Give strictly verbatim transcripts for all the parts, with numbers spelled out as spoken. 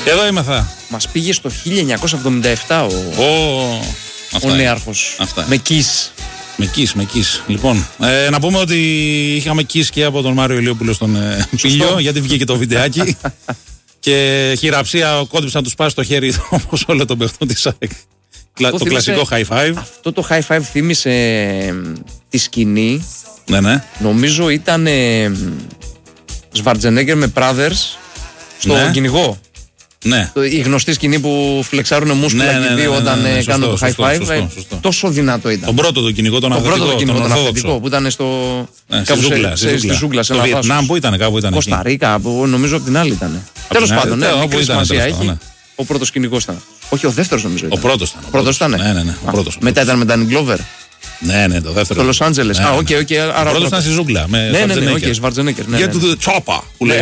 Εδώ είμαι θα. Μας πήγε στο χίλια εννιακόσια εβδομήντα επτά ο, oh, ο νέαρχος. Με Kiss. Με Kiss, με Kiss. Λοιπόν, ε, να πούμε ότι είχαμε Kiss και από τον Μάριο Ηλιόπουλο στον ε, Πήλιο, γιατί βγήκε το βιντεάκι. Και χειραψία κόντυψε να του σπάσει το χέρι όπως όλο τον παιχτό της ΑΕΚ. Το θύμισε, κλασικό high five. Αυτό το high five θύμισε ε, τη σκηνή. Ναι, ναι. Νομίζω ήταν ε, Schwarzenegger με Brothers στο ναι. κυνηγό. Ναι. Η γνωστή σκηνή που φλεξάρουν μούσκουλα ναι, και ναι, δύο ναι, ναι, όταν ναι, ναι, ναι, κάνουν το high σωστό, five. Σωστό, σωστό. Τόσο δυνατό ήταν. Τον πρώτο το κυνηγό, τον αυθεντικό. Τον πρώτο το τον αυθεντικό που ήταν στο. Ναι, στη ζούγκλα. Στη ζούγκλα. Στο Βιετνάμ που ήταν, κάπου ήταν. Κοσταρίκα, νομίζω από την άλλη ήταν. Τέλος πάντων, ναι, μικρή σημασία έχει. Ο πρώτος κυνηγός ήταν. Όχι, ο δεύτερος νομίζω ήταν. Ο πρώτος ήταν. Ο πρώτος ήταν. Ναι, ναι, ναι. Μετά ήταν με Danny Glover. Ναι, ναι, το δεύτερο. Το Λος Άντζελες. Α, οκ, οκ. Ο πρώτος ήταν στη ζούγκλα. Ναι, ναι, ναι, οκ, Schwarzenegger. Get to the chopper,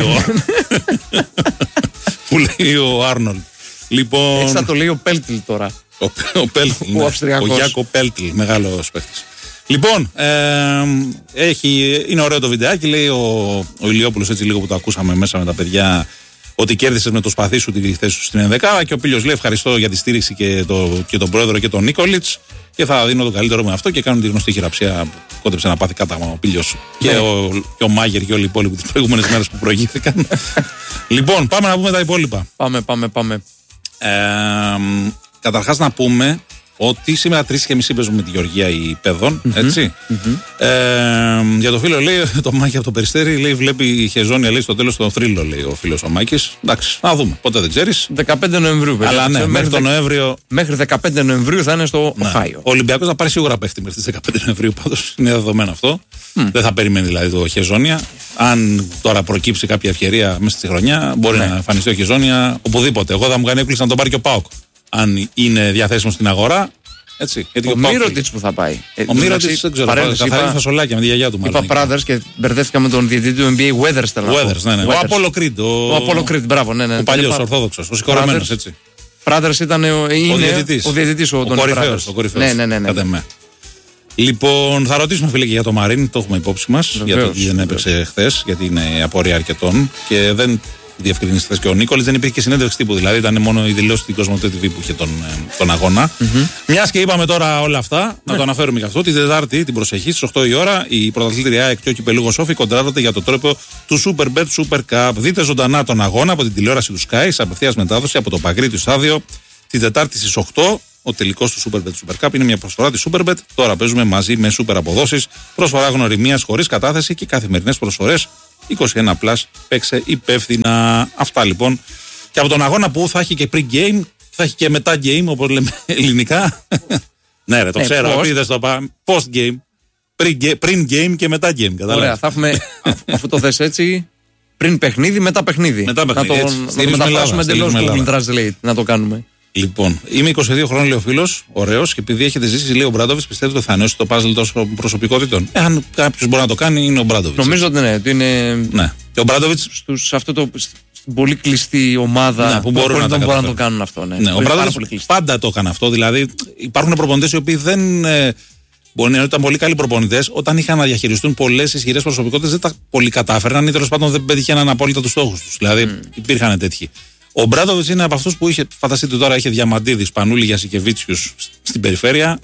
που λέει ο Άρνολντ. Λοιπόν... Έτσι θα το λέει ο Πέλτλ τώρα. Ο, ο Πέλτλ, ναι. Ο Γιάκο Πέλτλ, μεγάλος παίκτης. Λοιπόν, ε, έχει, είναι ωραίο το βιντεάκι, λέει ο, ο Ηλιόπουλος, έτσι λίγο που το ακούσαμε μέσα με τα παιδιά, ότι κέρδισες με το σπαθί σου τη θέση σου στην ενδεκάδα, και ο Πήλιος λέει ευχαριστώ για τη στήριξη και, το, και τον πρόεδρο και τον Νίκολιτς και θα δίνω το καλύτερο με αυτό, και κάνουν τη γνωστή χειραψία που κόντεψε να πάθει κάταγμα ο Πήλιος και, ναι. ο, και ο Μάγερ και όλοι οι υπόλοιποι τις προηγούμενες μέρες που προηγήθηκαν. Λοιπόν, πάμε να πούμε τα υπόλοιπα. Πάμε, πάμε, πάμε. Ε, καταρχάς να πούμε ότι σήμερα τρεις και μισή παίζουμε με τη Γεωργία η Παιδών, mm-hmm. έτσι. Mm-hmm. Ε, για το φίλο λέει, το Μάκη από το Περιστέρι, λέει βλέπει η Χεζόνια, λέει στο τέλος το θρύλο, λέει ο φίλος ο Μάκης. Εντάξει, να δούμε, ποτέ δεν ξέρεις. δεκαπέντε Νοεμβρίου, βέβαια. Αλλά ναι, μέχρι, μέχρι τον Νοέμβριο. Μέχρι δεκαπέντε Νοεμβρίου θα είναι στο ναι. Οχάιο. Ο Ολυμπιακός θα πάρει σίγουρα παίχτη μέχρι τις δεκαπέντε Νοεμβρίου, πάντως είναι δεδομένο αυτό. Mm. Δεν θα περιμένει δηλαδή το Χεζόνια. Αν τώρα προκύψει κάποια ευκαιρία μέσα στη χρονιά, μπορεί ναι. να εμφανιστεί ο Χεζόνια οπουδήποτε. Εγώ θα μου κάνει έκπληξη να τον πάρει και ο ΠΑΟΚ, αν είναι διαθέσιμο στην αγορά. Έτσι, ο ο Μύρωτιτς που θα πάει. Ο Μύρωτιτς δεν ξέρω. Θα φάει φασολάκια με τη γιαγιά του. Είπα Brothers και μπερδεύτηκα με τον διαιτητή του εν μπι έι Weathers. Weathers, ναι, ναι. Ο Απόλλο Κρίτ. Ο Απόλλο Κρίτ, μπράβο, ναι, ναι. Ο παλιός Ορθόδοξος. Ο συγχωρεμένος, έτσι. Brothers ήταν ο διαιτητής. Ο κορυφαίος. Ναι, ναι, ναι. Λοιπόν, θα ρωτήσουμε φίλε και για το Μαρίν, το έχουμε υπόψη μας. Για το ότι δεν έπαιξε χθες, γιατί είναι απορία αρκετών και δεν. Διευκρινίσει χθες και ο Νίκολης, δεν υπήρχε και συνέντευξη τύπου. Δηλαδή ήταν μόνο η δηλώση στην Κοσμοτέ τι βι που είχε τον, τον αγώνα. Mm-hmm. Μιας και είπαμε τώρα όλα αυτά, mm. να το αναφέρουμε και αυτό. Την Τετάρτη, την προσεχή, στις οκτώ η ώρα, η πρωταθλήτρια ΑΕΚ και ο Κυπελούγος Σόφι κοντράρονται για το τρόπο του Superbet Super Cup. Δείτε ζωντανά τον αγώνα από την τηλεόραση του Sky, σε απευθείας μετάδοση από το Παγκρίτιο Στάδιο, την Τετάρτη στις οκτώ. Ο τελικός του Superbet Super Cup είναι μια προσφορά της Superbet. Τώρα παίζουμε μαζί με super αποδόσεις, προσφορά γνωριμίας χωρίς κατάθεση και καθημερινές προσφορές. είκοσι ένα πλας, παίξε υπεύθυνα. Αυτά λοιπόν. Και από τον αγώνα που θα έχει και pre-game, θα έχει και μετά game, όπως λέμε ελληνικά. Ναι, ρε, το ναι, ξέρω. Είδες το πά... post-game, πριν-game και μετά game. Κατάλαβες. Ωραία, θα έχουμε, αφού το θες έτσι, πριν παιχνίδι, μετά παιχνίδι. Μετά παιχνίδι. Να το, να το μεταφράσουμε εντελώς Google Translate, να το κάνουμε. Λοιπόν, είμαι είκοσι δύο χρόνων, λέει ο φίλος, ωραίος, και επειδή έχετε ζήσει, λέει ο Μπράντοβιτς, πιστεύετε ότι θα ανώσει το puzzle των προσωπικότητων. Ε, αν κάποιος μπορεί να το κάνει, είναι ο Μπράντοβιτς. Νομίζω ότι ναι, ότι είναι. Ναι. Και ο Μπράντοβιτς. Σε αυτό το. Στην πολύ κλειστή ομάδα ναι, που μπορούν, να, να, μπορούν να το κάνουν αυτό. Ναι. Ναι, ο Μπράντοβιτς πάντα το έκανε αυτό. Δηλαδή, υπάρχουν προπονητές οι οποίοι δεν. Ε, μπορεί να ήταν πολύ καλοί προπονητές, όταν είχαν να διαχειριστούν πολλές ισχυρές προσωπικότητες, δεν τα πολύ κατάφερναν ή τέλος πάντων δεν πετύχαιναν απόλυτα τους στόχους τους. Δηλαδή, mm. υπήρχαν τέτοιοι. Ο Μπράντοβιτς είναι από αυτούς που είχε, φανταστείτε τώρα, είχε Διαμαντίδη, Σπανούλη, Γιασικεβίτσιους στην περιφέρεια.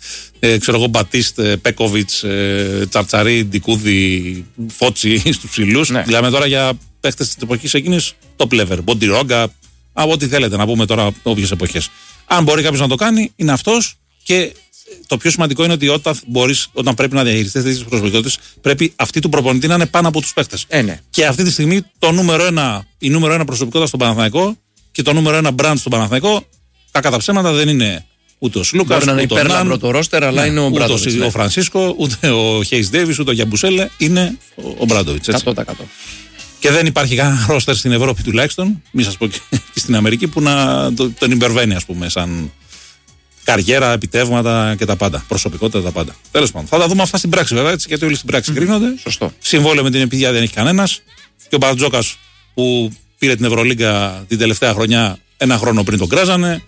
ε, ξέρω εγώ, Μπατίστ, Πέκοβιτς, ε, Τσαρτσαρί, Ντικούδη, Φότσι στους ψηλούς. Ναι. Μιλάμε τώρα για παίχτες της εποχής εκείνης, το πλεύρ, Μποντιρόγκα, από ό,τι θέλετε να πούμε τώρα, όποιες εποχές. Αν μπορεί κάποιος να το κάνει, είναι αυτός. Και το πιο σημαντικό είναι ότι όταν, μπορείς, όταν πρέπει να διαχειριστείς τέτοιες προσωπικότητες, πρέπει αυτή του προπονητή να είναι πάνω από τους παίχτες. Ε, ναι. Και αυτή τη στιγμή το νούμερο ένα, η νούμερο ένα προσωπικότητα στον Παναθηναϊκό και το νούμερο ένα brand στον Παναθηναϊκό, κακά τα ψέματα, δεν είναι ούτε ο Σλούκας, ούτε ο Ναν, το ρόστερ, αλλά ναι, είναι ο Μπράντοβιτς. Ούτε ο Φρανσίσκο, ούτε ο Χέις Ντέιβις, ούτε ο Γιαμπουσέλε, είναι ο Μπράντοβιτς. εκατό τοις εκατό. Και δεν υπάρχει κανένα ρόστερ στην Ευρώπη τουλάχιστον, μη σας πω και στην Αμερική, που να τον υπερβαίνει, ας πούμε, σαν καριέρα, επιτεύγματα και τα πάντα. Προσωπικότητα, τα πάντα. Τέλος πάντων. Θα τα δούμε αυτά στην πράξη, βέβαια, έτσι, γιατί όλοι στην πράξη mm. κρίνονται. Σωστό. Συμβόλαιο με την επιδιά δεν έχει κανένας. Και ο Μπαρτζόκας που πήρε την Ευρωλίγκα την τελευταία χρονιά, ένα χρόνο πριν τον κράζανε.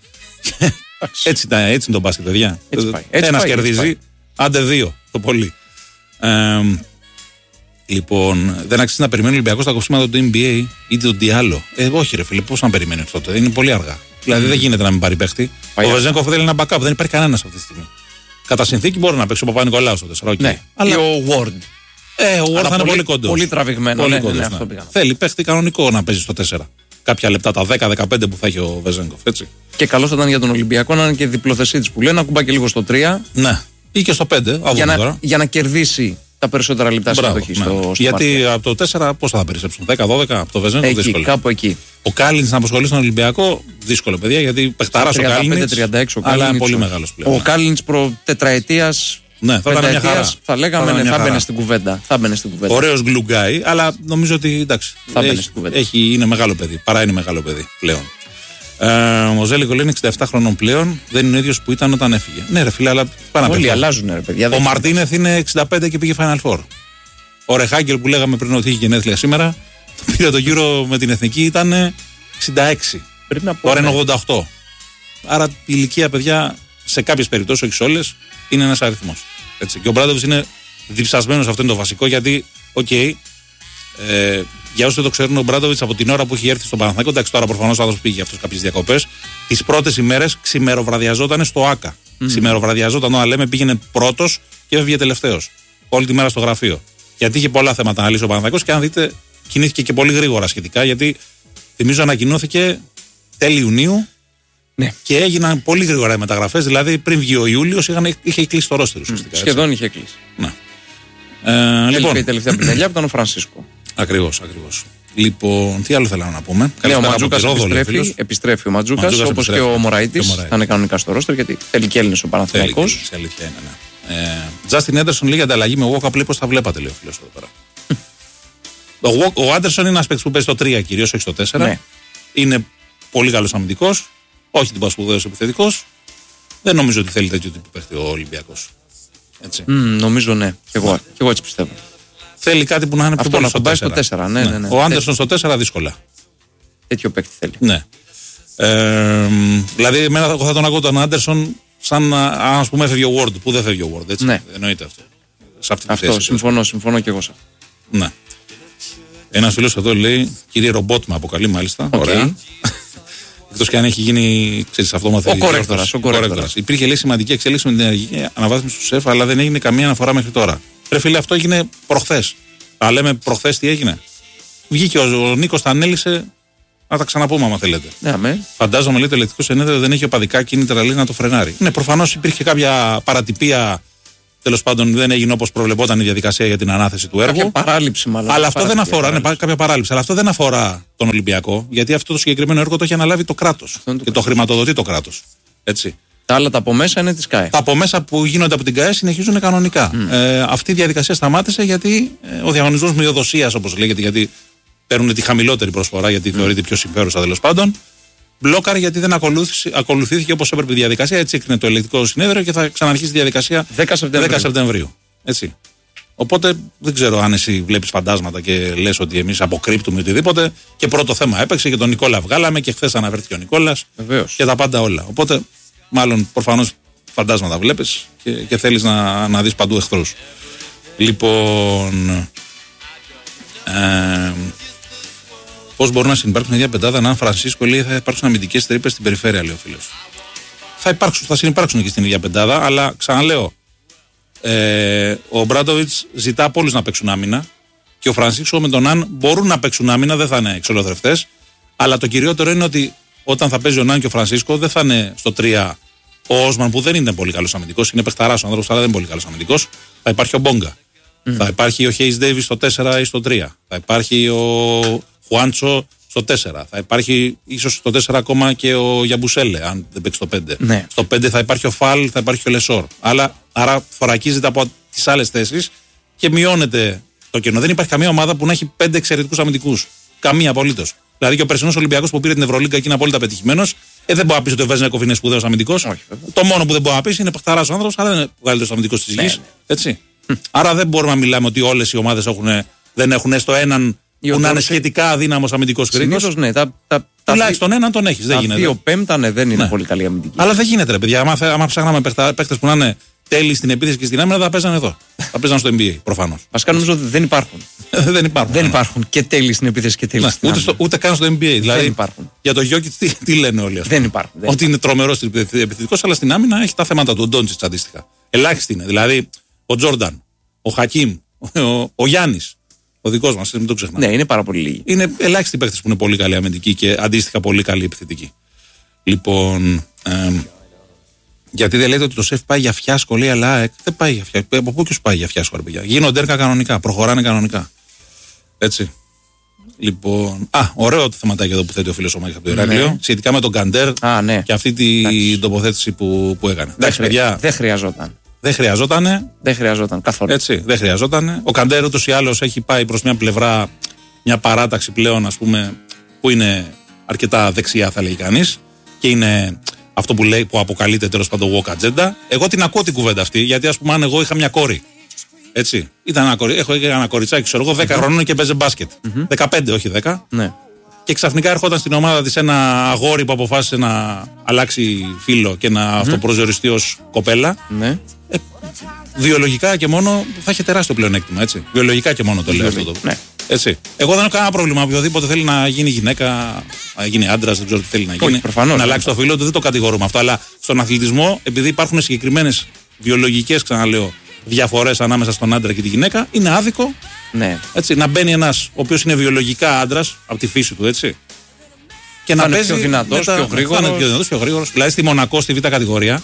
έτσι, έτσι είναι το μπάσκετ, παιδιά. Ένας κερδίζει, άντε δύο το πολύ. Ε, Λοιπόν, δεν αξίζει να περιμένει ο Ολυμπιακός τα κοψίματα του N B A ή του Diallo. Ε, όχι, ρε φίλε, πώς να περιμένει τότε. Είναι πολύ αργά. Mm. Δηλαδή δεν γίνεται να μην πάρει παίχτη. Ο Βεζένκοφ θέλει ένα backup, δεν υπάρχει κανένας αυτή τη στιγμή. Κατά συνθήκη μπορεί να παίξει ο Παπα-Νικολάου στο τέσσερα. Okay. Ναι, αλλά... ή ο Ward. Ε, ο Ward θα είναι πολύ κοντός. Πολύ τραβηγμένο. Πολύ ναι, κοντός, ναι, ναι. αυτό Θέλει παίχτη κανονικό να παίζει στο τέσσερα. Κάποια λεπτά, τα δέκα δεκαπέντε που θα έχει ο Βεζένκοφ. Έτσι. Και καλό θα ήταν για τον Ολυμπιακό να είναι και διπλοθεσίτης που λέει να κουμπά και λίγο στο τρία. Ναι. Ή και στο πέντε. Για να, για να κερδίσει τα περισσότερα λεπτά συμμετοχή ναι. στο, στο Γιατί μάρκετ. Από το τέσσερα πώς θα τα περισσέψουν, δέκα δώδεκα από το Βεζένκοφ δύσκολο. Κάπου εκεί. Ο Κάλινς να απασχολεί στον Ολυμπιακό, δύσκολο παιδιά, γιατί παιχταράς ο Κάλινς, αλλά είναι πολύ μεγάλος πλέον. Ο Κάλινς προ τετραετίας, ναι, θα ήταν μια χαρά. Θα λέγαμε, θα, ναι, θα μπαινε στην κουβέντα. κουβέντα. Ωραίος γκλουγκάι, αλλά νομίζω ότι εντάξει, θα έχει, έχει, είναι μεγάλο παιδί, παρά είναι μεγάλο παιδί πλέον. Ε, ο Ζέλικο λέει είναι εξήντα επτά χρονών πλέον, δεν είναι ο ίδιος που ήταν όταν έφυγε. Ναι, ρε φίλε, αλλά πάνε όλοι αλλάζουν, ρε παιδιά. Ο Μαρτίνεθ είναι εξήντα πέντε και πήγε Final Four. Ο Ρεχάγκελ που λέγαμε πριν ότι είχε γενέθλια σήμερα, το πήρε το γύρο με την εθνική, ήταν εξήντα έξι. Πριν από τώρα είναι ογδόντα οκτώ. Άρα η ηλικία, παιδιά, σε κάποιες περιπτώσεις, όχι σε όλες, είναι ένας αριθμός. Έτσι. Και ο Μπράντοβιτς είναι διψασμένος, αυτό είναι το βασικό, γιατί, οκ, okay, ε, για όσοι δεν το ξέρουν, ο Μπράντοβιτς από την ώρα που έχει έρθει στον Παναθηναϊκό, εντάξει, τώρα προφανώς ο άνθρωπος πήγε αυτός κάποιες διακοπές, τις πρώτες ημέρες ξημεροβραδιαζόταν στο ΆΚΑ. Mm-hmm. Ξημεροβραδιαζόταν, όταν λέμε πήγαινε πρώτος και έβγαινε τελευταίος. Όλη τη μέρα στο γραφείο. Γιατί είχε πολλά θέματα να λύσει ο Παναθηναϊκός και αν δείτε, κινήθηκε και πολύ γρήγορα σχετικά, γιατί θυμίζω ανακοινώθηκε τέλη Ιουνίου. Ναι. Και έγιναν πολύ γρήγορα οι μεταγραφές. Δηλαδή πριν βγει ο Ιούλιος είχε κλείσει το ρόστερ ουσιαστικά. Σχεδόν είχε κλείσει. Ναι. Ε, λοιπόν. Η τελευταία πινελιά που ήταν ο Φρανσίσκο. Ακριβώς, ακριβώς. Λοιπόν, τι άλλο θέλαμε να πούμε. Ναι, ο Ματζούκας επιστρέφει, επιστρέφει ο Ματζούκας, όπως και ο Μωραΐτης. Θα είναι κανονικά στο ρόστερ γιατί θέλει και Έλληνες ο Παναθηναϊκός. Θέλει και είναι, ναι. Τζάστιν Έντερσον λέει ανταλλαγή με Walkup, λέει πώς θα βλέπατε, λέει ο φίλος εδώ πέρα. Ο Άντερσον είναι ένας παίκτης που παίζει στο τρία κυρίως, όχι στο τέσσερα. Ναι. Είναι πολύ καλός αμυντικός. Όχι την πασπουδαίος επιθετικός. Δεν νομίζω ότι θέλει τέτοιο τύπου παίχτη ο Ολυμπιακός. Έτσι. Mm, νομίζω ναι. Και εγώ, και εγώ έτσι πιστεύω. Θέλει κάτι που να είναι πιο πολύ στο τέσσερα. Στο τέσσερα. Ναι, ναι. Ναι, ναι. Ο Άντερσον στο τέσσερα δύσκολα. Τέτοιο παίχτη θέλει. Ναι. Ε, δηλαδή, εμένα θα τον ακούω τον Άντερσον σαν αν ας πούμε έφευγε ο Ward που δεν φεύγει ο Ward. Έτσι. Ναι. Εννοείται αυτό. Σε αυτή τη αυτό θέση, συμφωνώ, συμφωνώ και εγώ σε αυτό. Ναι. Ένας φίλος εδώ λέει, κύριε Ρομπότ με αποκαλεί μάλιστα. Okay. Ωραία. Εκτός και αν έχει γίνει, ξέρεις, αυτόματα. Ο κορέκτορας. Ο κορέκτορας. Υπήρχε λέει σημαντική εξέλιξη με την ενεργική αναβάθμιση του ΣΕΦ, αλλά δεν έγινε καμία αναφορά μέχρι τώρα. Ρε φίλε, αυτό έγινε προχθές. Αλλά λέμε προχθές τι έγινε. Βγήκε ο, ο Νίκος, τα ανέλησε. Να τα ξαναπούμε, άμα θέλετε. Ναι, με. Φαντάζομαι, λέει, το ελεκτικό συνέδριο δεν έχει οπαδικά κίνητρα λέει, να το φρενάρει. Ναι, προφανώς υπήρχε κάποια παρατυπία. Τέλος πάντων, δεν έγινε όπως προβλεπόταν η διαδικασία για την ανάθεση του έργου. Κάποια παράληψη, μάλλον. Αλλά αυτό δεν αφορά, ναι, κάποια παράληψη. Αλλά αυτό δεν αφορά τον Ολυμπιακό, γιατί αυτό το συγκεκριμένο έργο το έχει αναλάβει το κράτος. Το και το, το χρηματοδοτεί το κράτος. Έτσι. Τα άλλα τα από μέσα είναι της ΚΑΕ. Τα από μέσα που γίνονται από την ΚΑΕ συνεχίζουν κανονικά. Mm. Ε, αυτή η διαδικασία σταμάτησε γιατί ε, ο διαγωνισμός μειοδοσίας, όπως λέγεται, γιατί παίρνουν τη χαμηλότερη προσφορά, γιατί mm. θεωρείται πιο συμφέρουσα τέλος πάντων. Μπλόκαρε γιατί δεν ακολουθήθηκε όπως έπρεπε η διαδικασία. Έτσι έκρινε το ελεκτικό συνέδριο και θα ξαναρχίσει η διαδικασία δέκα Σεπτεμβρίου. δέκα Σεπτεμβρίου. Έτσι. Οπότε δεν ξέρω αν εσύ βλέπεις φαντάσματα και λες ότι εμείς αποκρύπτουμε οτιδήποτε. Και πρώτο θέμα έπαιξε και τον Νικόλα βγάλαμε και χθες αναφέρθηκε ο Νικόλας. Βεβαίως. Και τα πάντα όλα. Οπότε, μάλλον προφανώς φαντάσματα βλέπεις και, και θέλεις να, να δεις παντού εχθρούς. Λοιπόν. Ε, Πώς μπορούν να συνεπάρξουν μια πεντάδα αν Φρανσίσκο λέει θα υπάρξουν αμυντικές τρύπες στην περιφέρεια, λέει ο φίλος. Θα υπάρξουν, θα συνεπάρξουν και στην ίδια πεντάδα, αλλά ξαναλέω, ε, ο Μπράντοβιτς ζητά από όλους να παίξουν άμυνα και ο Φρανσίσκο με τον Αν μπορούν να παίξουν άμυνα, δεν θα είναι εξολοθρευτές. Αλλά το κυριότερο είναι ότι όταν θα παίζει ο Ναν και ο Φρανσίσκο δεν θα είναι στο τρία ο Όσμαν που δεν είναι πολύ καλός αμυντικός, είναι παιχταράς ο άνθρωπος, αλλά δεν είναι πολύ καλός αμυντικός. Θα υπάρχει ο Μπόγκα. Mm. Θα υπάρχει ο Χέις Ντέιβις στο τέσσερα ή στο τρία. Θα υπάρχει ο Χουάντσο στο τέσσερα. Θα υπάρχει ίσως στο τέσσερα ακόμα και ο Γιαμπουσέλε, αν δεν παίξει στο πέντε. Ναι. Στο πέντε θα υπάρχει ο Φαλ, θα υπάρχει ο Λεσόρ. Αλλά, άρα θωρακίζεται από τις άλλες θέσεις και μειώνεται το κενό. Δεν υπάρχει καμία ομάδα που να έχει πέντε εξαιρετικούς αμυντικούς. Καμία απολύτως. Δηλαδή και ο περσινός Ολυμπιακός που πήρε την Ευρωλίγκα και είναι απόλυτα πετυχημένος, ε, δεν μπορεί να πει ότι ο Βεζένκοφ είναι σπουδαίος αμυντικός. Το μόνο που δεν μπορεί να πει είναι παιχταράς ο άνθρωπος, αλλά δεν είναι ο καλύτερος αμυντικός της γης. Έτσι. Άρα δεν μπορούμε να μιλάμε ότι όλες οι ομάδες δεν έχουν έστω έναν που να είναι σχετικά αδύναμος αμυντικός κρίκος. Συνήθως ναι. Τα, τα, τουλάχιστον έναν τον έχεις. Δεν γίνεται. Δύο πέμπτα ναι, δεν είναι ναι. πολύ καλή αμυντική. Αλλά δεν γίνεται, ρε παιδιά. Άμα, άμα ψάχναμε παίκτες που να είναι τέλειοι στην επίθεση και στην άμυνα θα παίζανε εδώ. Θα παίζανε στο N B A προφανώς. Βασικά νομίζω ότι δεν υπάρχουν. δεν υπάρχουν. Δεν υπάρχουν και τέλειοι στην επίθεση και τέλειοι στην άμυνα. Ούτε, ούτε καν στο N B A. Δηλαδή, δεν υπάρχουν. Για το Jokic τι, τι λένε όλοι. Δεν υπάρχουν. Δεν ότι είναι τρομερός επιθετικός, αλλά στην άμυνα έχει τα θέματα του. Ο Ντόντσιτς αντίστοιχα. Ελάχιστοι είναι. Δηλαδή ο Τζόρνταν, ο Χακίμ, ο, ο Γιάννης. Ο δικός μας, μην το ξεχνάμε. Ναι, είναι πάρα πολύ λίγοι. Είναι ελάχιστοι παίκτες που είναι πολύ καλοί αμυντικοί και αντίστοιχα πολύ καλοί επιθετικοί. Λοιπόν, ε, γιατί δεν λέτε ότι το ΣΕΦ πάει για φιάσκο, λέει, αλλά ε, δεν πάει για φιάσκο. Από πού και σου πάει για φιάσκο, ρε παιδιά. Γίνονται έργα κανονικά, προχωράνε κανονικά. Έτσι. Λοιπόν, α, ωραίο το θεματάκι εδώ που θέτει ο φίλος ο Μάκης από το Ηράκλειο, ναι. Σχετικά με τον Καντέρ α, ναι. Και αυτή την τοποθέτηση που, που έκανε. Δεν, χρεια... δεν χρειαζόταν. Δεν χρειαζότανε. Δεν χρειαζόταν καθόλου. Έτσι, δεν χρειαζότανε. Ο Καντέρ ούτως ή άλλως έχει πάει προς μια πλευρά, μια παράταξη πλέον, ας πούμε, που είναι αρκετά δεξιά, θα λέει κανείς, και είναι αυτό που, λέει, που αποκαλείται τέλος πάντων walk agenda. Εγώ την ακούω την κουβέντα αυτή, γιατί ας πούμε, αν εγώ είχα μια κόρη. Έτσι, ήταν ένα, κορι... έχω ένα κοριτσάκι, ξέρω εγώ, δέκα mm-hmm. χρονών και παίζε μπάσκετ. Mm-hmm. δεκαπέντε, όχι δέκα. Ναι. Και ξαφνικά έρχονταν στην ομάδα της ένα αγόρι που αποφάσισε να αλλάξει φίλο και να mm-hmm. αυτοπροσδιοριστεί ως κοπέλα. Ναι. Ε, βιολογικά και μόνο θα είχε τεράστιο πλεονέκτημα, έτσι. Βιολογικά και μόνο το λέω αυτό. Ναι. Έτσι. Εγώ δεν έχω κανένα πρόβλημα. Οποιοδήποτε θέλει να γίνει γυναίκα, να γίνει άντρας, δεν ξέρω τι θέλει να γίνει. Προφανώς, να αλλάξει το φίλο του, δεν το κατηγορούμε αυτό. Αλλά στον αθλητισμό, επειδή υπάρχουν συγκεκριμένες βιολογικές, ξαναλέω, διαφορές ανάμεσα στον άντρα και τη γυναίκα, είναι άδικο, ναι. Έτσι, να μπαίνει ένας ο οποίος είναι βιολογικά άντρας από τη φύση του, έτσι. Και θα να παίζει πιο δυνατός, τα... πιο γρήγορος. Θα είναι πιο δυνατός, πιο γρήγορος. Δηλαδή στη Μονακό, στη Β' κατηγορία,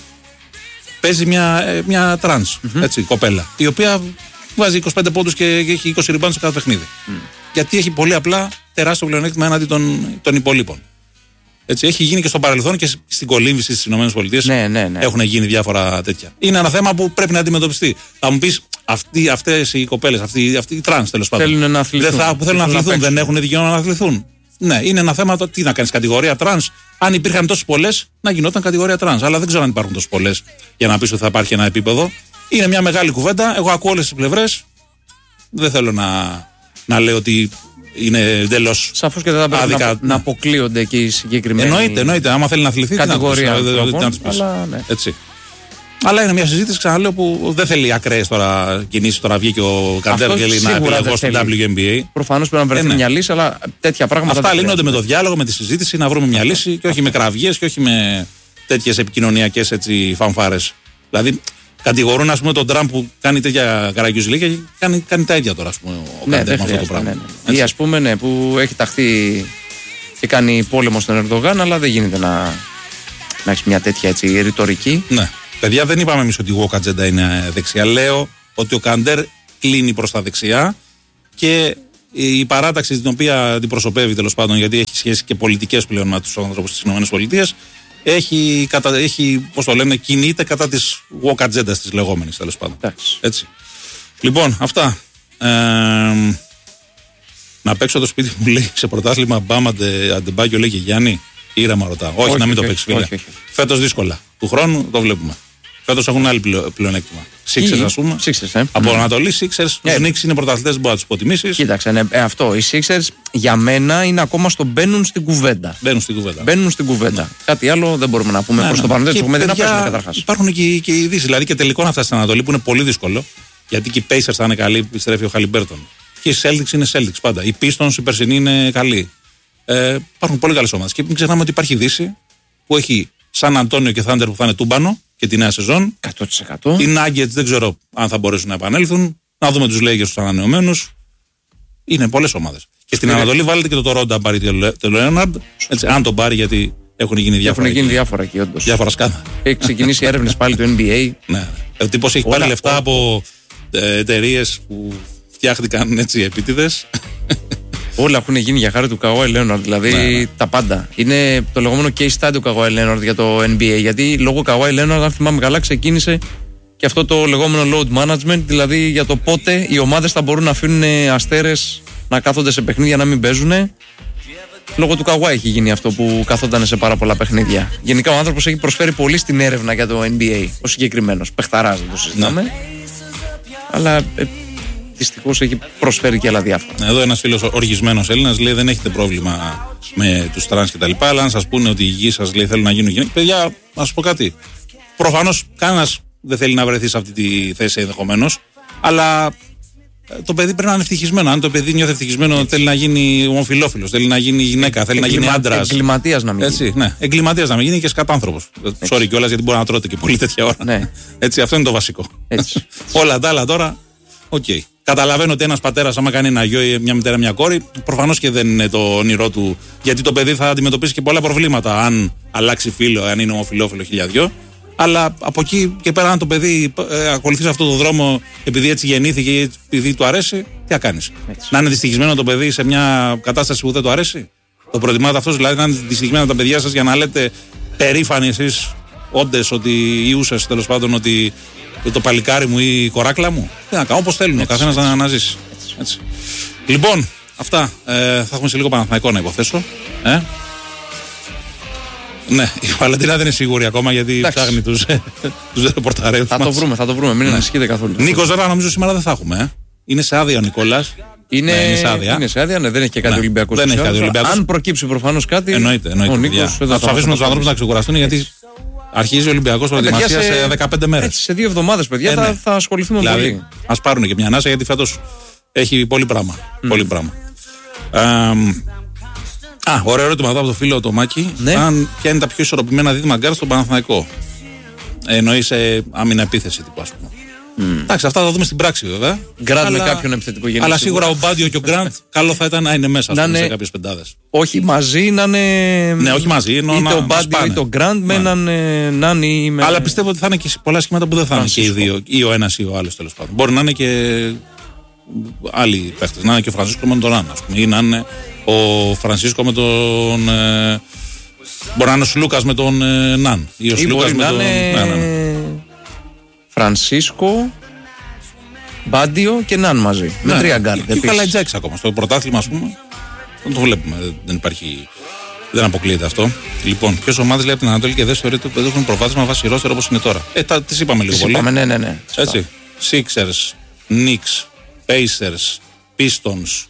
παίζει μια, μια τρανς, mm-hmm. έτσι, κοπέλα, η οποία βάζει είκοσι πέντε πόντους και έχει είκοσι rebounds σε κάθε παιχνίδι. Mm. Γιατί έχει πολύ απλά τεράστιο πλεονέκτημα έναντι των, των υπολείπων. Έτσι, έχει γίνει και στο παρελθόν και στην κολύμβηση στις ΗΠΑ. Ναι, ναι, ναι. Έχουν γίνει διάφορα τέτοια. Είναι ένα θέμα που πρέπει να αντιμετωπιστεί. Θα μου πεις, αυτές οι κοπέλες, αυτοί, αυτοί οι τρανς τέλος πάντων. Θέλουν να αθληθούν. Δεν θα, που θέλουν να αθληθούν, δεν έχουν δικαίωμα να αθληθούν. Ναι, είναι ένα θέμα το τι να κάνεις κατηγορία τρανς. Αν υπήρχαν τόσες πολλές, να γινόταν κατηγορία τρανς. Αλλά δεν ξέρω αν υπάρχουν τόσες πολλές για να πεις ότι θα υπάρχει ένα επίπεδο. Είναι μια μεγάλη κουβέντα. Εγώ ακούω όλες τις πλευρές. Δεν θέλω να, να λέω ότι είναι εντελώς. Σαφώς και δεν θα πρέπει να, να αποκλείονται και οι συγκεκριμένοι. Εννοείται, εννοείται. Άμα θέλει να αθληθεί, κατηγορία. Αλλά, ναι. Έτσι. Αλλά είναι μια συζήτηση, ξαναλέω, που δεν θέλει ακραίες τώρα κινήσεις. Τώρα βγήκε ο Καντέρ και λέει να επιλεγώ στο W N B A. Προφανώς πρέπει να βρεθεί ε, ναι. μια λύση, αλλά τέτοια πράγματα. Αυτά λύνονται με το διάλογο, με τη συζήτηση, να βρούμε μια λύση και όχι με κραυγές και όχι με τέτοιες επικοινωνιακές φανφάρες. Δηλαδή, κατηγορούν, ας πούμε, τον Τραμπ που κάνει τέτοια καραγκιουζιλίκια και κάνει, κάνει τα ίδια τώρα, ας πούμε, ο ναι, Καντέρ με αυτό το πράγμα. Ναι, ναι. Ή, ας πούμε, ναι, που έχει ταχθεί και κάνει πόλεμο στον Ερντογάν, αλλά δεν γίνεται να, να έχει μια τέτοια έτσι, ρητορική. Ναι. Παιδιά, δεν είπαμε εμείς ότι η walk agenda είναι δεξιά. Λέω ότι ο Καντέρ κλείνει προς τα δεξιά και η παράταξη την οποία αντιπροσωπεύει, τέλος πάντων, γιατί έχει σχέση και πολιτικές πλέον με τους ανθρώπους της ΗΠΑ, έχει, κατα... έχει, πώς το λένε, κινείται κατά της walk agenda της λεγόμενης, τέλος πάντων. Έτσι. Λοιπόν, αυτά. Ε, να παίξω το σπίτι μου, λέει, σε πρωτάθλημα Μπάμα Αντεμπάγιο, λέει και Γιάννη. Ήρεμα ρωτάω. Όχι, όχι, να μην όχι, το παίξει, φίλε. Φέτος δύσκολα. Του χρόνου το βλέπουμε. Φέτος έχουν άλλη πλεονέκτημα. Sixers, ας πούμε. Sixers, ε. Από mm. Ανατολή, Sixers. Yeah. Τους Knicks είναι πρωταθλητές, δεν μπορεί να τους υποτιμήσεις. Κοίταξε, ναι, ε, αυτό. Οι Sixers για μένα είναι ακόμα στο μπαίνουν στην κουβέντα. Μπαίνουν στην κουβέντα. Μπαίνουν στην κουβέντα. Ναι. Κάτι άλλο δεν μπορούμε να πούμε. Ναι, προς ναι. το παρόν δεν έχουμε δει να πέσουμε καταρχάς. Υπάρχουν και, και οι ειδήσεις. Δηλαδή και τελικό να φτάσει στην Ανατολή που είναι πολύ δύσκολο. Γιατί και οι Pacers θα είναι καλοί, επιστρέφει ο Χαλιμπέρτον. Και οι Celtics είναι Celtics πάντα. Οι Pistons, οι περσινοί είναι καλοί. Ε, υπάρχουν πολύ καλές ομάδες. Και μην ξεχνάμε ότι υπάρχει Δύση που έχει Σαν Αντώνιο και Thunder που θα είναι τούμπανο και τη νέα σεζόν. εκατό τοις εκατό. Οι Nuggets δεν ξέρω αν θα μπορέσουν να επανέλθουν. Να δούμε τους Lakers τους ανανεωμένους. Είναι πολλές ομάδες. Και στην Ανατολή βάλετε και το Toronto αν πάρει το Leonard. Έτσι, αν τον πάρει, γιατί έχουν γίνει διάφορα. Έχουν γίνει διάφορα εκεί, όντως. Διάφορα σκάνδα. Έχει ξεκινήσει έρευνες πάλι το N B A. Ναι. Ο τύπος έχει όλα, πάρει λεφτά όλα. από εταιρείες που φτιάχτηκαν έτσι επίτηδες. Όλα έχουν γίνει για χάρη του Καουάι Λέοναρντ, δηλαδή ναι, ναι. τα πάντα. Είναι το λεγόμενο case study του Καουάι Λέοναρντ για το N B A. Γιατί λόγω Καουάι Λέοναρντ, αν θυμάμαι καλά, ξεκίνησε και αυτό το λεγόμενο load management, δηλαδή για το πότε οι ομάδες θα μπορούν να αφήνουν αστέρες να κάθονται σε παιχνίδια να μην παίζουν. Λόγω του Καουάι έχει γίνει αυτό που καθόταν σε πάρα πολλά παιχνίδια. Γενικά ο άνθρωπος έχει προσφέρει πολύ στην έρευνα για το N B A, ο συγκεκριμένος. Πεχταράς, δεν το συζητάμε. Ναι. Αλλά. Ε, δυστυχώς έχει προσφέρει και άλλα διάφορα. Εδώ ένας φίλος οργισμένος Έλληνας λέει: δεν έχετε πρόβλημα με τους τρανς και τα λοιπά. Αλλά αν σας πούνε ότι οι γη σας λέει θέλουν να γίνουν γυναίκες, παιδιά, να σας πω κάτι. Προφανώς κανένας δεν θέλει να βρεθεί σε αυτή τη θέση ενδεχομένως. Αλλά το παιδί πρέπει να είναι ευτυχισμένο. Αν το παιδί νιώθει ευτυχισμένο, θέλει να γίνει ομοφυλόφιλος, θέλει να γίνει γυναίκα, θέλει Εγκλημα... να γίνει άντρας. Εγκληματίας να μην Έτσι, γίνει. Ναι, εγκληματίας να μην γίνει και σκατάνθρωπος. Sorry κιόλας, γιατί μπορεί να τρώτε και πολύ τέτοια ώρα. Ναι. Έτσι, αυτό είναι το βασικό. Έτσι. Όλα τα άλλα τώρα, οκ. Okay. Καταλαβαίνω ότι ένας πατέρας, άμα κάνει ένα γιο ή μια μητέρα, μια κόρη, προφανώς και δεν είναι το όνειρό του, γιατί το παιδί θα αντιμετωπίσει και πολλά προβλήματα αν αλλάξει φίλο, αν είναι ομοφυλόφιλο, χιλιαδιό. Αλλά από εκεί και πέρα, αν το παιδί ε, ακολουθεί αυτόν τον δρόμο επειδή έτσι γεννήθηκε ή επειδή του αρέσει, τι θα κάνεις? Να είναι δυστυχισμένο το παιδί σε μια κατάσταση που δεν του αρέσει? Το προτιμάτε αυτός, δηλαδή να είναι δυστυχισμένα τα παιδιά σας για να λέτε περήφανοι εσείς, όντες, ότι ή ούσες τέλος πάντων ότι το παλικάρι μου ή η κοράκλα μου? Τι να κάνω, όπως θέλουν ο καθένας να, να ζήσει. Έτσι. Έτσι. Λοιπόν, αυτά. Ε, θα έχουμε σε λίγο Παναθηναϊκό να υποθέσω. Ε. Ναι, η Βαλεντίνα δεν είναι σίγουρη ακόμα γιατί εντάξει, ψάχνει τους, τους ρεπορταρέους. Θα μας. το βρούμε, θα το βρούμε, μην ναι. ανησυχείτε καθόλου. Νίκο Ζώρα νομίζω σήμερα δεν θα έχουμε. Ε. Είναι σε άδεια ο Νικόλας. Είναι, ναι, είναι σε άδεια. Είναι σε άδεια, ναι, δεν έχει και κάτι ναι, Ολυμπιακός. Δεν έχει κάτι Ολυμπιακός. Αν προκύψει προφανώς κάτι. Εννοείται, εννοείται. Ο Νίκος, θα του αφήσουμε τους ανθρώπους να ξεκουραστούν γιατί αρχίζει ο Ολυμπιακός προετοιμασία σε, σε δεκαπέντε μέρες. Έτσι, σε δύο εβδομάδες, παιδιά, ε, ναι. θα, θα ασχοληθούμε δηλαδή, πολύ. Ας πάρουν και μια ανάσα γιατί φέτος έχει πολύ πράγμα. Mm. Πολύ πράγμα. Α, ωραίο ερώτημα εδώ από το φίλο το Μάκη. Ναι. Αν ποια είναι τα πιο ισορροπημένα δίδυμα γκάρ στον Παναθηναϊκό? Εννοεί σε άμυνα επίθεση τύπου, ας πούμε. Mm. Εντάξει, αυτά θα δούμε στην πράξη βέβαια. Γκραντ με κάποιον επιθετικό γενικό. Αλλά σίγουρα ο Μπάντιο και ο Γκραντ καλό θα ήταν να είναι μέσα να πούμε, σε κάποιες πεντάδες. Όχι μαζί, να είναι. Ναι, όχι μαζί. Είτε να, ο Μπάντιο είτε ο Γκραντ με έναν Νάνι. Με... Αλλά πιστεύω ότι θα είναι και πολλά σχήματα που δεν θα είναι και οι δύο. Ή ο ένας ή ο άλλος τέλος πάντων. Μπορεί να είναι και άλλοι παίχτες. Να είναι και ο Φρανσίσκο με τον Ραν, ας πούμε. Ή να είναι ο Φρανσίσκο με τον. Ε, μπορεί να είναι ο Σλούκας με τον ε, Ναν. Ή ο Σλούκας με τον. Ναι, ναι, ναι. Φρανσίσκο, Μπάντιο και Ναν μαζί. Ναι, με τρία γκάρντ. Και ο Καλατζάκης ακόμα. Στο πρωτάθλημα, ας πούμε. Δεν το βλέπουμε. Δεν υπάρχει. Δεν αποκλείεται αυτό. Λοιπόν, ποιες ομάδες λέει από την Ανατολή και δεν θεωρείται ότι έχουν προβάδισμα βάσει ρόστερ όπως είναι τώρα? Ε, τα, τις είπαμε λίγο τις πολύ. Είπαμε, ναι, ναι, ναι. Έτσι. Sixers, Knicks, Pacers, Pistons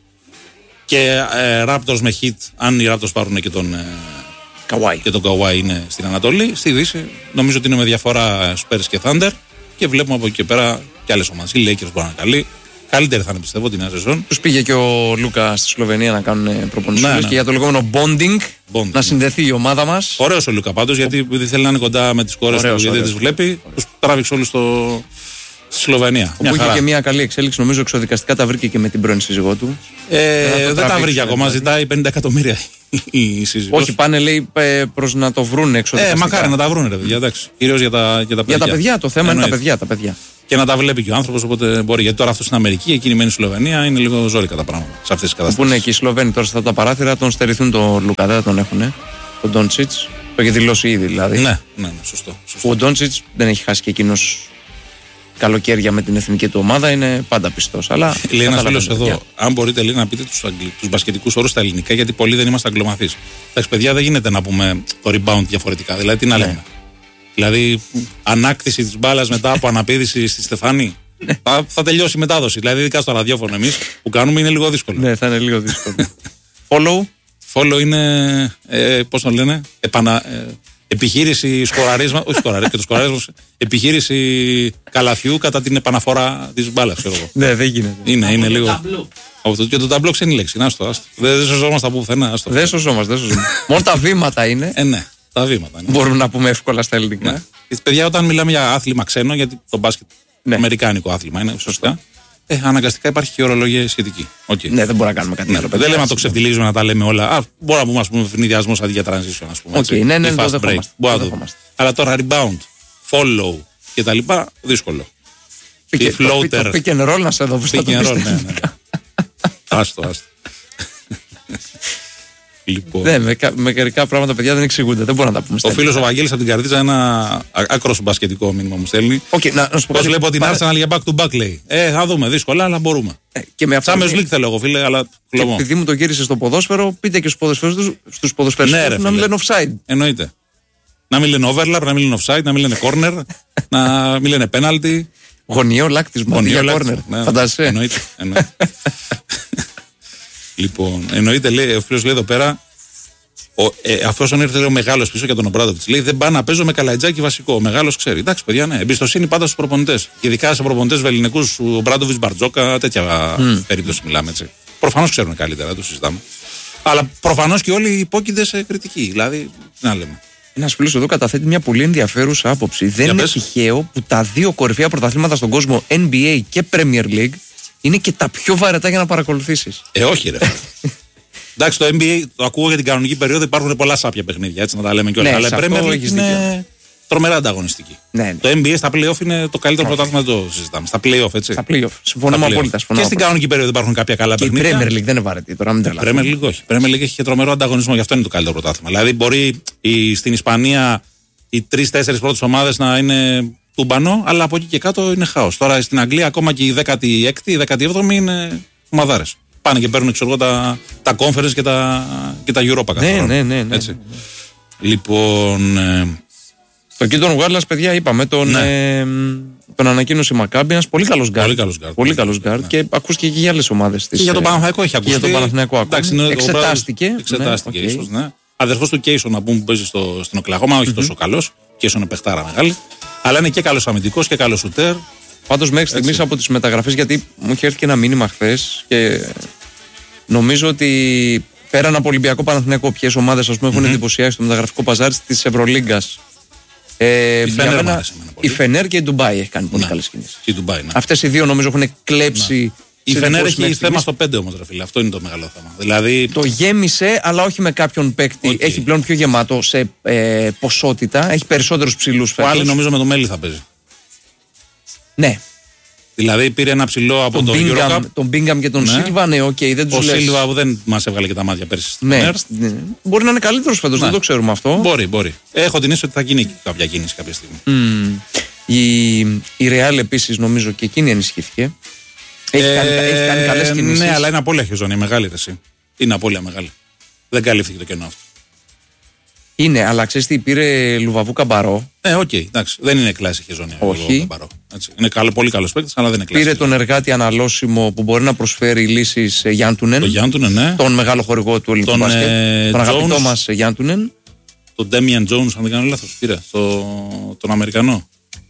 και ε, Raptors με Heat. Αν οι Raptors πάρουν και τον ε, Kawhi. Και τον Kawhi είναι στην Ανατολή. Στη Δύση νομίζω ότι είναι με διαφορά Spurs και Thunder. Και βλέπουμε από εκεί και πέρα και άλλες ομάδες. Οι Lakers μπορεί να είναι καλοί. Καλύτερη θα είναι πιστεύω την νέα σεζόν. Τους πήγε και ο Λούκα στη Σλοβενία να κάνουν προπονήσεις ναι, ναι. και για το λεγόμενο bonding, bonding να συνδεθεί η ομάδα μας. Ωραίος ο Λούκα πάντως, γιατί επειδή θέλει να είναι κοντά με τις κόρες του, γιατί δεν τις βλέπει, τους τράβηξε όλους στο... στη Σλοβενία. Που είχε και μια καλή εξέλιξη, νομίζω εξοδικαστικά τα βρήκε και με την πρώην σύζυγό του. Ε, δεν τα βρήκε ακόμα, ζητάει πενήντα εκατομμύρια η σύζυγος. Όχι, πάνε λέει προς να το βρούνε εξοδικαστικά. Ε, μακάρι να τα βρούνε, ρε παιδιά, εντάξει. Κυρίως για τα, για τα παιδιά. Για τα παιδιά, το θέμα Εννοείται. είναι τα παιδιά, τα παιδιά. Και να τα βλέπει και ο άνθρωπος, οπότε μπορεί. Γιατί τώρα αυτό στην Αμερική, εκείνη μένει στη Σλοβενία, είναι λίγο ζόρικα τα πράγματα σε αυτές τις καταστάσεις. Που είναι και οι Σλοβαίνοι τώρα σε αυτά τα παράθυρα, τον στερηθούν τον Λούκα, δεν τον έχουν. Τον Ντόντσιτς. Το έχει δηλώσει ήδη δηλαδή. Ναι, ναι, ναι σωστό. σωστό. Ο Ντόντσιτς δεν έχει χάσει και εκείνος καλοκαίρια με την εθνική του ομάδα, είναι πάντα πιστός. Αλλά λέει ένας φίλος εδώ, αν μπορείτε λέει, να πείτε τους, τους μπασκετικούς όρους στα ελληνικά, γιατί πολλοί δεν είμαστε αγγλομαθείς. Εντάξει, παιδιά, δεν γίνεται να πούμε το rebound διαφορετικά. Δηλαδή, τι να λέμε. Ναι. Δηλαδή, ανάκτηση της μπάλας μετά από αναπήδηση στη Στεφάνη. θα, θα τελειώσει η μετάδοση. Δηλαδή, ειδικά στο ραδιόφωνο εμείς που κάνουμε είναι λίγο δύσκολο. Ναι, θα είναι λίγο δύσκολο. Follow. Follow είναι, ε, πώς το λένε, επανα, ε, επιχείρηση σκοραρίσμα, όχι σκοραρίσμα, και το σκοραρίσμα, επιχείρηση καλαθιού κατά την επαναφορά της μπάλας, ξέρω εγώ. Ναι, δεν γίνεται. Είναι, είναι λίγο. Από το, και το ταμπλό ξένη λέξη. Άστο, άστο. Δεν σωζόμαστε από πουθενά. Δεν σωζόμαστε, δεν σωζόμαστε. Μόνο τα βήματα είναι. Ε, ναι, τα βήματα είναι. Μπορούμε να πούμε εύκολα στα ελληνικά. Ναι. Παιδιά, όταν μιλάμε για άθλημα ξένο, γιατί το μπάσκετ ναι. αμερικάνικο άθλημα είναι, σωστά. Ε, αναγκαστικά υπάρχει και ορολογία σχετική. Okay. Ναι, δεν μπορούμε να κάνουμε κάτι ναι, άλλο. Δεν λέμε να το ξεφτιλίζουμε, να τα λέμε όλα. Α, μπορούμε να πούμε, ας πούμε, φινιδιασμός αντί για transition, ας πούμε. Okay, ναι, ναι, ναι, fast break. Μπορούμε να το δούμε. Αλλά τώρα rebound, follow και τα λοιπά, δύσκολο. Pick, floater. Το pick and roll να σε δω. Pick and roll, ναι, ναι. Άστο, άστο. Λοιπόν. Ναι, με, με μερικά πράγματα παιδιά δεν εξηγούνται. Δεν μπορούμε να τα πούμε. Ο φίλος ο Βαγγέλης από την Καρδίτσα ένα άκρο μπασκετικό μήνυμα μου στέλνει. Okay, να, να σου πω πώς βλέπω την Arsenal για back to back λέει. Ε, θα δούμε, δύσκολα, αλλά μπορούμε. Ε, και με αυτό. Champions League θέλω εγώ, φίλε, αλλά κλωμό. Επειδή μου το γύρισε στο ποδόσφαιρο, πείτε και στους ποδοσφαίρους ναι, να μην λένε offside. Εννοείται. Να μην λένε overlap, να μην λένε offside, να μην λένε corner, να μην λένε penalty. Γωνιαίο λάκτισμα. Γωνιαίο corner. Φαντάζεσαι. Εννοείται. Λοιπόν, εννοείται, λέει, ο φίλος λέει εδώ πέρα, Ε, αφού ήρθε ο μεγάλος πίσω για τον Ομπράντοβιτς, λέει δεν πάω να παίζω με Καλαϊτζάκη βασικό. Ο μεγάλος ξέρει. Εντάξει, παιδιά, ναι. Εμπιστοσύνη πάντα στους προπονητές. Ειδικά σε προπονητές βελληνικούς, ο Ομπράντοβιτς, Μπαρτζόκα, τέτοια mm. περίπτωση μιλάμε έτσι. Προφανώς ξέρουν καλύτερα, το συζητάμε. Αλλά προφανώς και όλοι υπόκεινται σε κριτική. Δηλαδή, τι να λέμε. Ένας φίλος εδώ καταθέτει μια πολύ ενδιαφέρουσα άποψη. Δεν είναι τυχαίο που τα δύο κορυφαία πρωταθλήματα στον κόσμο, N B A και Premier League, είναι και τα πιο βαρετά για να παρακολουθήσεις. Ε, όχι, ρε. Εντάξει, το N B A το ακούω για την κανονική περίοδο, υπάρχουν πολλά σάπια παιχνίδια, έτσι να τα λέμε κιόλας. Ναι, αλλά η Premier League είναι τρομερά ανταγωνιστική. Ναι, ναι. Το N B A στα play-off είναι το καλύτερο πρωτάθλημα, το συζητάμε. Στα play-off, έτσι. Στα play-off. Συμφωνώ απόλυτα. Και στην κανονική περίοδο υπάρχουν κάποια καλά και παιχνίδια. Η Premier League δεν είναι βαρετή τώρα, μην τρελαθούμε. Premier League όχι. Premier League έχει και τρομερό ανταγωνισμό, γι' αυτό είναι το καλύτερο πρωτάθλημα. Δηλαδή, μπορεί η, στην Ισπανία οι τρεις-τέσσερις πρώτες ομάδες να είναι τούμπανο, αλλά από εκεί και κάτω είναι χάος. Τώρα στην Αγγλία ακόμα και η δέκατη έκτη, η δέκατη έβδομη είναι ομαδάρες. Πάνε και παίρνουν ξέρω, τα, τα conference και τα, και τα Europa. Ναι, ναι, ναι, ναι, έτσι. ναι. Λοιπόν. Ε... Το Κίτον Γουάρλας, παιδιά, είπαμε, τον, ναι. ε, τον ανακοίνωσε η Μακάμπι. Ένας πολύ καλός γκάρντ. Πολύ καλός γκάρντ. Πολύ καλός γκάρντ ναι. Και ακούστηκε και για άλλες ομάδες. Και για τον Παναθηναϊκό έχει ακουστεί. Και για τον Παναθηναϊκό ακόμη. Εξετάστηκε. Εξετάστηκε, ναι, ίσως, ναι. Αδερφός του Κέισον να πούμε που παίζει στο, στην Οκλαχώμα, όχι mm-hmm. τόσο καλός. Κέισον είναι παιχτάρα μεγάλη. Αλλά είναι και καλός αμυντικός και καλός σουτέρ. Πάντως μέχρι στιγμής από τις μεταγραφές, γιατί μου είχε έρθει και ένα μήνυμα χθες και νομίζω ότι πέραν από Ολυμπιακό Παναθηναϊκό, ποιες ομάδες ας πούμε, έχουν mm-hmm. εντυπωσιάσει το μεταγραφικό παζάρι της Ευρωλίγκας. Ε, η, Φενέρ μένα, η Φενέρ και η Ντουμπάι έχει κάνει πολύ ναι. καλές κινήσεις. Η Ντουμπάι, ναι. Αυτές οι δύο νομίζω έχουν κλέψει. Ναι. Η Φενέρ έχει θέμα στο πέντε όμως, ρε φίλε. Αυτό είναι το μεγάλο θέμα. Δηλαδή... Το γέμισε, αλλά όχι με κάποιον παίκτη. Okay. Έχει πλέον πιο γεμάτο σε ε, ποσότητα. Έχει περισσότερους ψηλούς φέτος. Πάλι νομίζω με το Μέλι θα παίζει. Ναι. Δηλαδή πήρε ένα ψηλό από τον Eurocup. Τον Μπίνγκαμ και τον ναι. Σίλβα, ναι, οκ, okay, δεν τους Ο λες. Σίλβα που δεν μας έβγαλε και τα μάτια πέρσι στην ναι, ναι. Μπορεί να είναι καλύτερος φέτος, ναι. δεν το ξέρουμε αυτό. Μπορεί, μπορεί. Έχω την αίσθηση ότι θα γίνει κάποια κίνηση κάποια στιγμή. Mm. Η, η Real επίσης νομίζω και εκείνη ενισχύθηκε. Έχει, ε, κάνει, έχει κάνει καλές κινήσεις. Ναι, αλλά είναι απώλεια χεζόνια, μεγάλη ρεσί. Είναι απώλεια μεγάλη. Δεν καλύφθηκε το κενό αυτό. Είναι, αλλά ξέρεις τι, πήρε Λουβαβού Καμπαρό. Ε, οκ, okay, εντάξει. Δεν είναι κλάση χεζόνια. Όχι. Καμπαρό, έτσι. Είναι καλό, πολύ καλό παίκτης, αλλά δεν είναι κλάση. Πήρε τον εργάτη αναλώσιμο που μπορεί να προσφέρει λύσεις Γιάντουνεν. Τον Γιάντουνεν, ναι. Τον μεγάλο χορηγό του ελληνικού μπάσκετ. Ε, τον αγαπητό μας Γιάντουνεν. Τον Ντέμιαν Τζόουνς, αν δεν κάνω λάθος. Πήρε. Το, τον Αμερικανό.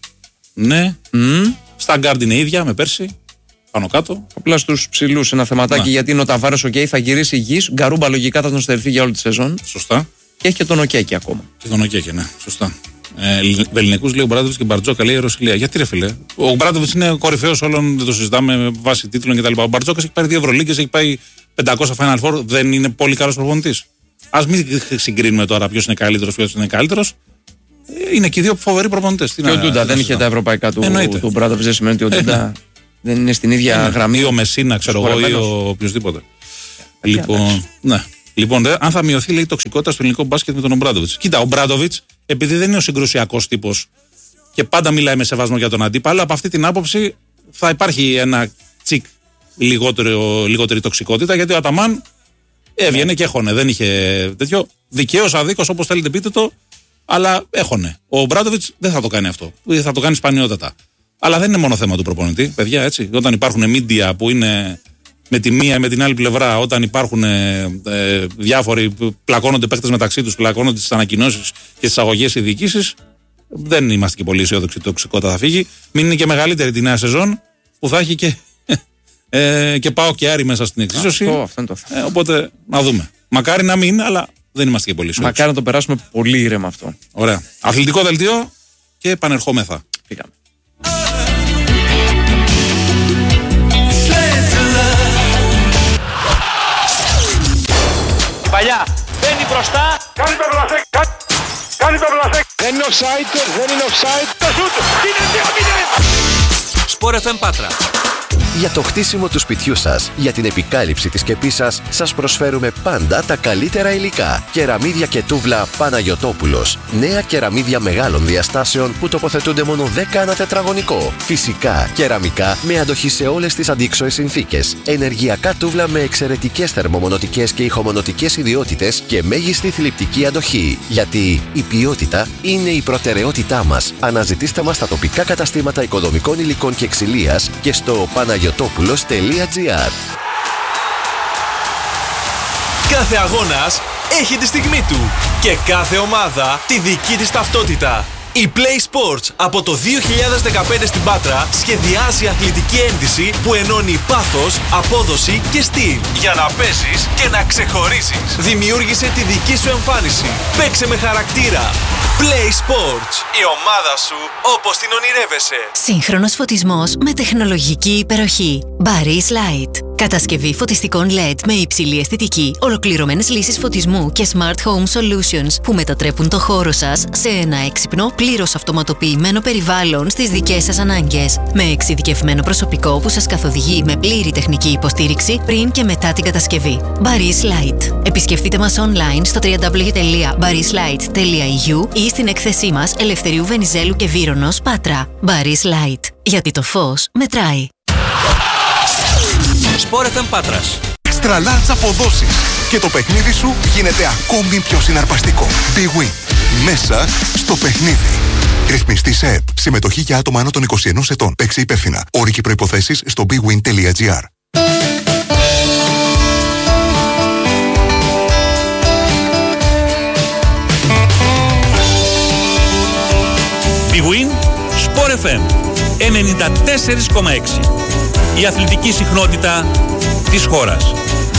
Ναι. Mm. Στα γκάρντ είναι ίδια με πέρσι. Πάνω κάτω. Απλά στους ψηλούς ένα θεματάκι, να. Γιατί είναι ο Ταβάρες οκ, okay, θα γυρίσει γης. Γκαρούμπα λογικά θα τον στερηθεί για όλη τη σεζόν. Σωστά. Και έχει και τον Οκέκη ακόμα. Και τον Οκέκη, ναι, σωστά. Ε, Βελληνικούς λέει ο Μπράντοβιτς και Μπαρτζόκα λέει η Ρωσιλία. Γιατί ρε φίλε. Ο Μπράντοβιτς είναι κορυφαίος όλων, δεν το συζητάμε με βάση τίτλων κτλ. Ο Μπαρτζόκας έχει πάρει δύο Ευρωλίγκες, έχει πάει πεντακόσια Final Four, δεν είναι πολύ καλός προπονητής. Ας μην συγκρίνουμε τώρα ποιος είναι καλύτερος, ποιος είναι καλύτερος. Είναι και οι δύο φοβεροί προπονητές. Και ο Ντούντα δεν είχε τα ευρωπαϊκά του, του Μπράντοβιτς, δεν σημαίνει ότι ο Ντούντα δεν είναι στην ίδια γραμμή. Ή ο Μεσίνα, ξέρω εγώ, ή ο οποιοδήποτε. Λοιπόν, ναι. Λοιπόν, αν θα μειωθεί λέει, η τοξικότητα στο ελληνικό μπάσκετ με τον Ομπράντοβιτς. Κοίτα, ο Ομπράντοβιτς, επειδή δεν είναι ο συγκρουσιακός τύπος και πάντα μιλάει με σεβασμό για τον αντίπαλο, από αυτή την άποψη θα υπάρχει ένα τσικ λιγότερο, λιγότερη τοξικότητα, γιατί ο Αταμάν έβγαινε και έχωνε. Δεν είχε τέτοιο. Δικαίως, αδίκως, όπως θέλετε πείτε το, αλλά έχωνε. Ο Ομπράντοβιτς δεν θα το κάνει αυτό. Θα το κάνει σπανιότατα. Αλλά δεν είναι μόνο θέμα του προπονητή, παιδιά, έτσι. Όταν υπάρχουν μίντια που είναι με τη μία ή με την άλλη πλευρά, όταν υπάρχουν ε, ε, διάφοροι που πλακώνονται παίχτες μεταξύ τους, πλακώνονται στις ανακοινώσεις και στις αγωγές οι διοικήσεις, δεν είμαστε και πολύ αισιόδοξοι ότι η τοξικότητα θα φύγει. Μην είναι και μεγαλύτερη τη νέα σεζόν που θα έχει και, ε, και πάω και Άρη μέσα στην εξίσωση. Αυτό, αυτό είναι το θέμα. Ε, οπότε να δούμε. Μακάρι να μην, αλλά δεν είμαστε και πολύ αισιόδοξοι. Μακάρι να το περάσουμε πολύ ήρεμα αυτό. Ωραία. Αθλητικό δελτίο και επανερχόμεθα. Πήγαμε. Παλιά, μπαίνει μπροστά. Κάνει το μπλασέ, κάνει το μπλασέ. Δεν είναι offside, δεν είναι offside. Το σούτ, είναι δύο μηδέν. Σπορ εφ εμ Πάτρα. Για το χτίσιμο του σπιτιού σας, για την επικάλυψη της σκεπής σας, σας προσφέρουμε πάντα τα καλύτερα υλικά. Κεραμίδια και τούβλα Παναγιωτόπουλος. Νέα κεραμίδια μεγάλων διαστάσεων που τοποθετούνται μόνο δέκα ανά τετραγωνικό. Φυσικά, κεραμικά με αντοχή σε όλες τις αντίξωες συνθήκες. Ενεργειακά τούβλα με εξαιρετικές θερμομονωτικές και ηχομονωτικές ιδιότητες και μέγιστη θλιπτική αντοχή. Γιατί η ποιότητα είναι η προτεραιότητά μας. Αναζητήστε μας στα τοπικά καταστήματα οικοδομικών υλικών και ξυλίας και στο Παναγιωτόπουλος. Παναγιωτόπουλος τελεία τζι άρ. Κάθε αγώνας έχει τη στιγμή του και κάθε ομάδα τη δική της ταυτότητα. Η Play Sports από το δύο χιλιάδες δεκαπέντε στην Πάτρα σχεδιάζει αθλητική ένδυση που ενώνει πάθος, απόδοση και στυλ για να παίζεις και να ξεχωρίζεις. Δημιούργησε τη δική σου εμφάνιση. Παίξε με χαρακτήρα. Play Sports. Η ομάδα σου όπως την ονειρεύεσαι. Σύγχρονος φωτισμός με τεχνολογική υπεροχή. Barry's Light. Κατασκευή φωτιστικών ελ ι ντι με υψηλή αισθητική, ολοκληρωμένες λύσεις φωτισμού και Smart Home Solutions που μετατρέπουν το χώρο σας σε ένα έξυπνο, πλήρως αυτοματοποιημένο περιβάλλον στις δικές σας ανάγκες. Με εξειδικευμένο προσωπικό που σας καθοδηγεί με πλήρη τεχνική υποστήριξη πριν και μετά την κατασκευή. Barry's Light. Επισκεφτείτε μας online στο double-u double-u double-u τελεία barry's light τελεία e u ή στην έκθεσή μας Ελευθερίου Βενιζέλου και Βύρονος, Πάτρα. Barry's Light. Γιατί το φως μετράει. Sport εφ εμ Πάτρας. Extra large αποδόσεις και το παιχνίδι σου γίνεται ακόμη πιο συναρπαστικό. Big Win. Μέσα στο παιχνίδι. Ρυθμιστή σε ΕΠ. Συμμετοχή για άτομα άνω των είκοσι ενός ετών. Παίξε υπεύθυνα. Όροι και προϋποθέσεις στο big win τελεία gr. Big Win, Sport εφ εμ ενενήντα τέσσερα κόμμα έξι. Η αθλητική συχνότητα της χώρας.